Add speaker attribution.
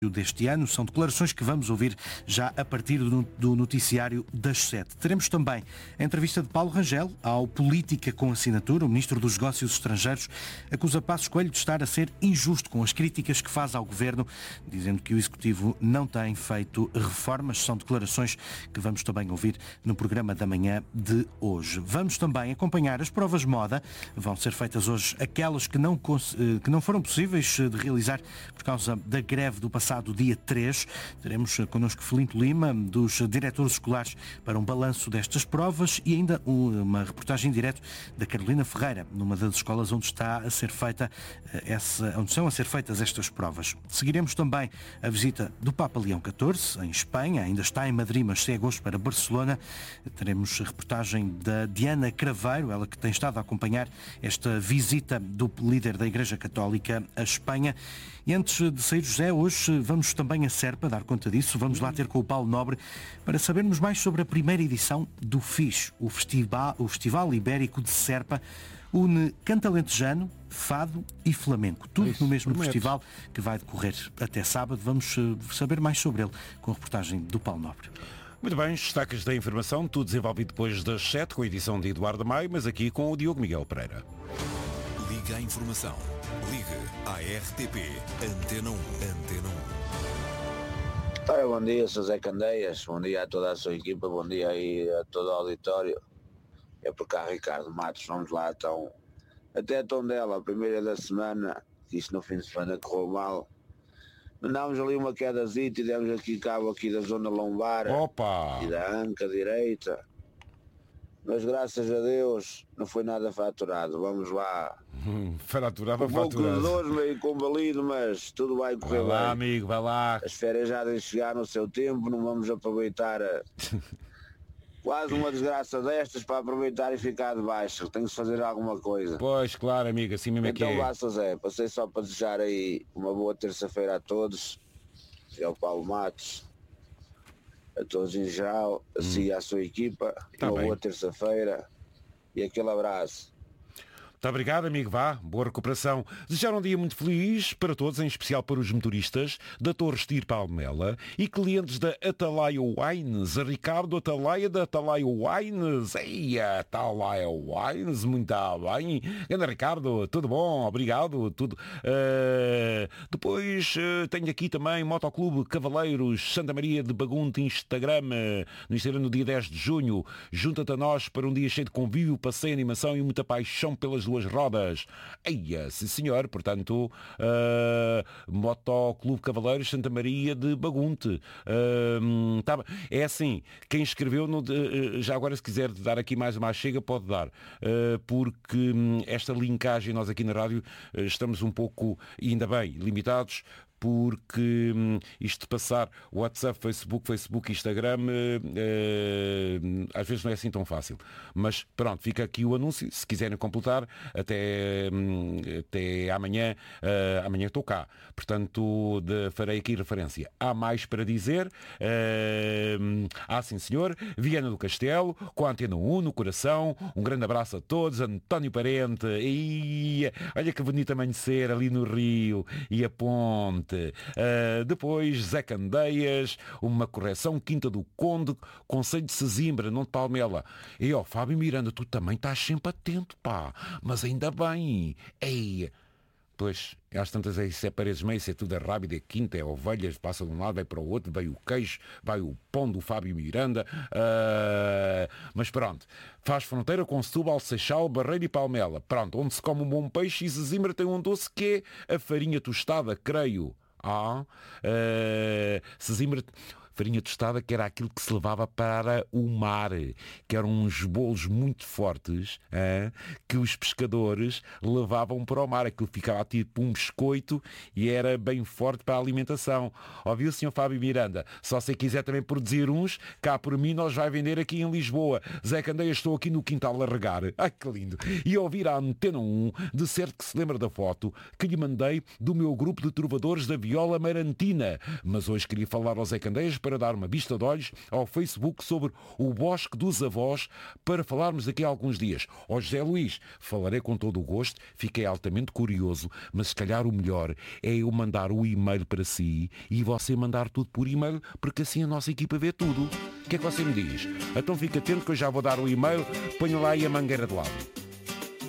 Speaker 1: deste ano. São declarações que vamos ouvir já a partir do noticiário das 7. Teremos também a entrevista de Paulo Rangel ao Política com Assinatura. O Ministro dos Negócios Estrangeiros acusa Passos Coelho de estar a ser injusto com as críticas que faz ao Governo, dizendo que o Executivo não tem feito reformas. São declarações que vamos também ouvir no programa da manhã de hoje. Vamos também acompanhar as provas de moda. Vão ser feitas hoje aquelas que não foram possíveis de realizar por causa da greve do passado dia 3. Teremos connosco Felinto Lima, dos diretores escolares, para um balanço destas provas e ainda uma reportagem em direto da Carolina Ferreira, numa das escolas onde onde estão a ser feitas estas provas. Seguiremos também a visita do Papa Leão XIV, em Espanha. Ainda está em Madrid, mas segue hoje para Barcelona. Teremos a reportagem da Diana Craveiro, ela que tem estado a acompanhar esta visita do líder da Igreja Católica à Espanha. E antes de sair, José, hoje vamos também a Serpa dar conta disso. Vamos lá ter com o Paulo Nobre para sabermos mais sobre a primeira edição do FIS, o Festival Ibérico de Serpa. Une canto alentejano, fado e flamenco. Tudo no mesmo festival que vai decorrer até sábado. Vamos saber mais sobre ele com a reportagem do Paulo Nobre.
Speaker 2: Muito bem, destaques da informação, tudo desenvolvido depois das 7, com a edição de Eduardo Maio, mas aqui com o Diogo Miguel Pereira.
Speaker 3: Liga à informação. Ligue à RTP Antena 1. Antena 1.
Speaker 4: Ora, bom dia, Sr. Zé Candeias. Bom dia a toda a sua equipa. Bom dia aí a todo o auditório. É por cá, Ricardo Matos. Vamos lá, então. Até a Tondela, a primeira da semana. Isto no fim de semana correu mal. Mandámos ali uma quedazita e demos aqui cabo aqui da zona lombar.
Speaker 2: Opa!
Speaker 4: E da anca direita. Mas graças a Deus não foi nada faturado. Vamos lá.
Speaker 2: Fraturado ou
Speaker 4: um pouco de
Speaker 2: faturado?
Speaker 4: dores, meio combalido, mas tudo vai correr
Speaker 2: Vai lá,
Speaker 4: bem.
Speaker 2: amigo, vai lá.
Speaker 4: As férias já devem chegar no seu tempo, não vamos aproveitar quase uma desgraça destas para aproveitar e ficar de baixo. Tem que se fazer alguma coisa.
Speaker 2: Pois, claro, amigo, assim mesmo é que
Speaker 4: Então
Speaker 2: é.
Speaker 4: vá, Sr. Zé, passei só para desejar aí uma boa terça-feira a todos. E ao Paulo Matos, a todos em geral, assim à sua equipa.
Speaker 2: Tá
Speaker 4: uma
Speaker 2: bem.
Speaker 4: boa terça-feira e aquele abraço.
Speaker 2: Muito obrigado, amigo. Vá, boa recuperação. Desejar um dia muito feliz para todos, em especial para os motoristas da Torre Estir Palmela e clientes da Atalaia Wines. A Ricardo Atalaia da Atalaia Wines. Ei, Atalaia Wines, muito bem. Anda, Ricardo, tudo bom? Obrigado. Tudo. Depois tenho aqui também Motoclube Cavaleiros Santa Maria de Bagunte, Instagram. No Instagram, no dia 10 de junho. Junta-te a nós para um dia cheio de convívio, passeio, animação e muita paixão pelas duas rodas. Eia, sim senhor, portanto, Motoclube Cavaleiros Santa Maria de Bagunte. É assim, quem escreveu, já agora se quiser dar aqui mais uma chega, pode dar, porque esta linkagem, nós aqui na rádio estamos um pouco, e ainda bem, limitados, porque isto de passar WhatsApp, Facebook, Instagram, às vezes não é assim tão fácil. Mas pronto, fica aqui o anúncio. Se quiserem completar, até amanhã, amanhã estou cá. Portanto, farei aqui referência. Há mais para dizer. Sim senhor, Viana do Castelo, com a Antena 1 no coração. Um grande abraço a todos. António Parente. Olha que bonito amanhecer ali no Rio e a ponte. Depois Zé Candeias, uma correção, Quinta do Conde, Conselho de Sesimbra, não de Palmela. E Fábio Miranda, tu também estás sempre atento, pá, mas ainda bem. Pois, às tantas isso é paredes meias, é tudo rápido, é quinta, é ovelhas, passa de um lado, vai para o outro, vai o queijo, vai o pão do Fábio Miranda. Mas pronto, faz fronteira com Setúbal, Seixal, Barreiro e Palmela. Pronto, onde se come um bom peixe, e Sesimbra tem um doce que é a farinha tostada, creio. Sesimbra... farinha tostada, que era aquilo que se levava para o mar, que eram uns bolos muito fortes, que os pescadores levavam para o mar. Aquilo ficava tipo um biscoito e era bem forte para a alimentação. Ouviu, Sr. Fábio Miranda? Só se quiser também produzir uns, cá por mim nós vai vender aqui em Lisboa. Zé Candeias, estou aqui no quintal a regar. Ai, que lindo! E ouvir a Antena 1, de certo que se lembra da foto que lhe mandei do meu grupo de trovadores da Viola Marantina. Mas hoje queria falar ao Zé Candeias para dar uma vista de olhos ao Facebook sobre o Bosque dos Avós para falarmos daqui a alguns dias. Ó José Luís, falarei com todo o gosto, fiquei altamente curioso, mas se calhar o melhor é eu mandar o e-mail para si e você mandar tudo por e-mail, porque assim a nossa equipa vê tudo. O que é que você me diz? Então fica atento que eu já vou dar o e-mail, ponho lá aí a mangueira de lado.